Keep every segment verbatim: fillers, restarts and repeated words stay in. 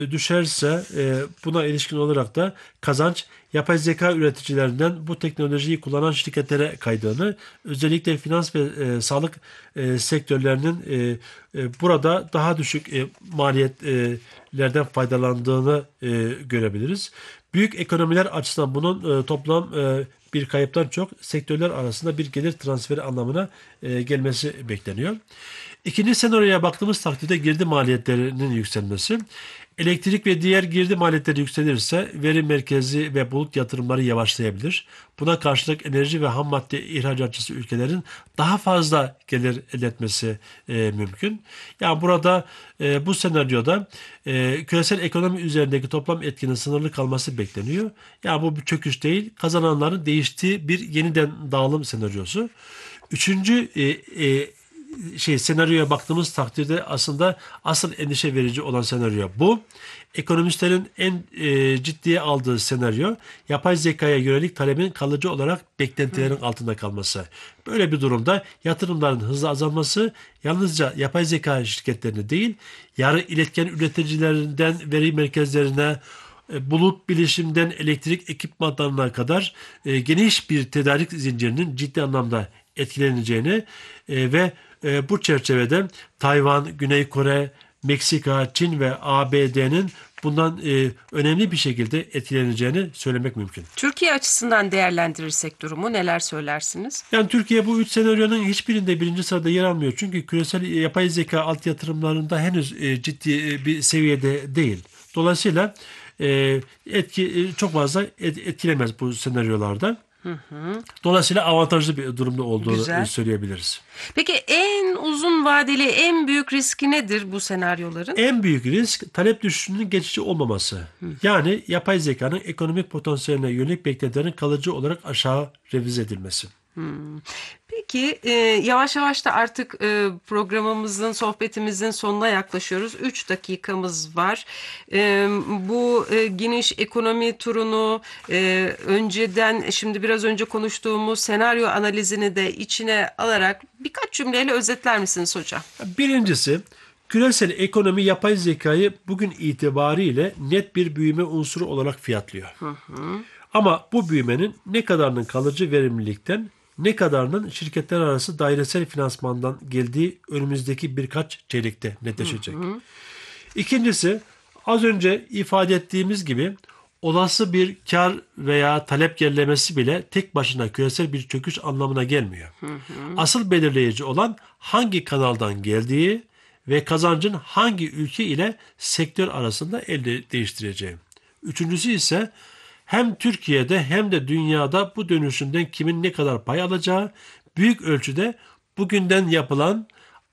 düşerse e, buna ilişkin olarak da kazanç yapay zeka üreticilerinden bu teknolojiyi kullanan şirketlere kaydığını, özellikle finans ve e, sağlık e, sektörlerinin e, e, burada daha düşük e, maliyetlerden faydalandığını e, görebiliriz. Büyük ekonomiler açısından bunun e, toplam e, bir kayıptan çok sektörler arasında bir gelir transferi anlamına e, gelmesi bekleniyor. İkinci senaryoya baktığımız takdirde girdi maliyetlerinin yükselmesi. Elektrik ve diğer girdi maliyetleri yükselirse veri merkezi ve bulut yatırımları yavaşlayabilir. Buna karşılık enerji ve ham madde ihracatçısı ülkelerin daha fazla gelir elde etmesi e, mümkün. Yani burada e, bu senaryoda e, küresel ekonomi üzerindeki toplam etkinin sınırlı kalması bekleniyor. Yani bu bir çöküş değil, kazananların değiştiği bir yeniden dağılım senaryosu. Üçüncü e, e, şey senaryoya baktığımız takdirde aslında asıl endişe verici olan senaryo bu. Ekonomistlerin en e, ciddiye aldığı senaryo yapay zekaya yönelik talebin kalıcı olarak beklentilerin Hı. altında kalması. Böyle bir durumda yatırımların hızla azalması yalnızca yapay zeka şirketlerine değil, yarı iletken üreticilerinden veri merkezlerine, bulut bilişimden elektrik ekipmanlarına kadar e, geniş bir tedarik zincirinin ciddi anlamda etkileneceğini e, ve e, bu çerçevede Tayvan, Güney Kore, Meksika, Çin ve A B D'nin bundan e, önemli bir şekilde etkileneceğini söylemek mümkün. Türkiye açısından değerlendirirsek durumu neler söylersiniz? Yani Türkiye bu üç senaryonun hiçbirinde birinci sırada yer almıyor. Çünkü küresel yapay zeka alt yatırımlarında henüz e, ciddi e, bir seviyede değil. Dolayısıyla e, etki e, çok fazla et, etkilemez bu senaryolarda. Hı hı. Dolayısıyla avantajlı bir durumda olduğunu Güzel. söyleyebiliriz. Peki en uzun vadeli en büyük riski nedir bu senaryoların? En büyük risk talep düşüşünün geçici olmaması. Hı. Yani yapay zekanın ekonomik potansiyeline yönelik beklentilerin kalıcı olarak aşağı revize edilmesi. Hmm. Peki e, yavaş yavaş da artık e, programımızın, sohbetimizin sonuna yaklaşıyoruz. Üç dakikamız var. E, bu e, geniş ekonomi turunu e, önceden, şimdi biraz önce konuştuğumuz senaryo analizini de içine alarak birkaç cümleyle özetler misiniz hocam? Birincisi, küresel ekonomi yapay zekayı bugün itibariyle net bir büyüme unsuru olarak fiyatlıyor. Hı hı. Ama bu büyümenin ne kadarının kalıcı verimlilikten, ne kadarının şirketler arası dairesel finansmandan geldiği önümüzdeki birkaç çeyrekte netleşecek. Hı hı. İkincisi, az önce ifade ettiğimiz gibi olası bir kar veya talep gerilemesi bile tek başına küresel bir çöküş anlamına gelmiyor. Hı hı. Asıl belirleyici olan hangi kanaldan geldiği ve kazancın hangi ülke ile sektör arasında elde değiştireceği. Üçüncüsü ise hem Türkiye'de hem de dünyada bu dönüşümden kimin ne kadar pay alacağı büyük ölçüde bugünden yapılan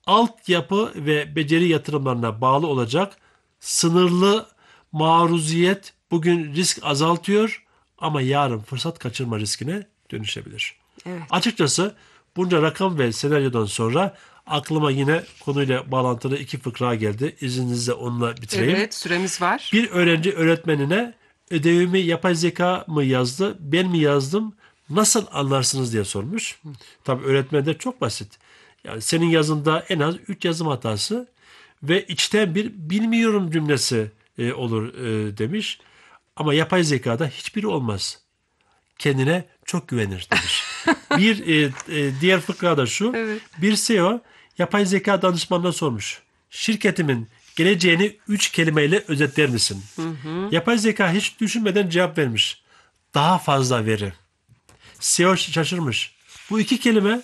altyapı ve beceri yatırımlarına bağlı olacak. Sınırlı maruziyet bugün risk azaltıyor ama yarın fırsat kaçırma riskine dönüşebilir. Evet. Açıkçası bunca rakam ve senaryodan sonra aklıma yine konuyla bağlantılı iki fıkra geldi. İzninizle onunla bitireyim. Evet, süremiz var. Bir öğrenci öğretmenine ödevimi yapay zeka mı yazdı, ben mi yazdım, nasıl anlarsınız diye sormuş. Tabii öğretmen de çok basit. Yani senin yazında en az üç yazım hatası ve içten bir bilmiyorum cümlesi e, olur e, demiş. Ama yapay zekada hiçbiri olmaz. Kendine çok güvenir demiş. bir e, e, diğer fıkra da şu. Evet. Bir C E O yapay zeka danışmanına sormuş. Şirketimin geleceğini üç kelimeyle özetler misin? Hı hı. Yapay zeka hiç düşünmeden cevap vermiş. Daha fazla veri. C E O şaşırmış. Bu iki kelime,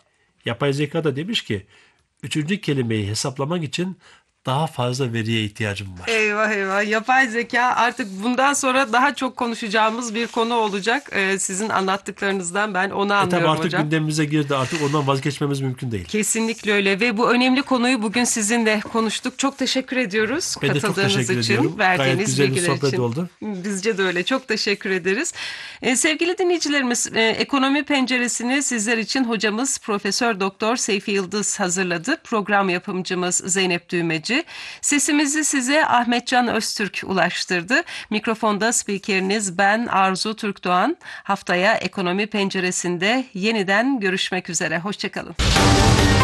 yapay zeka da demiş ki üçüncü kelimeyi hesaplamak için daha fazla veriye ihtiyacım var. Eyvah eyvah. Yapay zeka artık bundan sonra daha çok konuşacağımız bir konu olacak. Ee, sizin anlattıklarınızdan ben onu anlıyorum hocam. E tabii artık hocam. gündemimize girdi. Artık ondan vazgeçmemiz mümkün değil. Kesinlikle öyle ve bu önemli konuyu bugün sizinle konuştuk. Çok teşekkür ediyoruz ben katıldığınız de çok için, ediyorum. verdiğiniz Gayet güzel bilgiler bir sohbet için. oldu. Bizce de öyle. Çok teşekkür ederiz. Ee, sevgili dinleyicilerimiz, e, Ekonomi Penceresi'ni sizler için hocamız Profesör Doktor Seyfi Yıldız hazırladı. Program yapımcımız Zeynep Düğmeci. Sesimizi size Ahmetcan Öztürk ulaştırdı. Mikrofonda spikeriniz ben Arzu Türkdoğan. Haftaya Ekonomi Penceresi'nde yeniden görüşmek üzere. Hoşçakalın.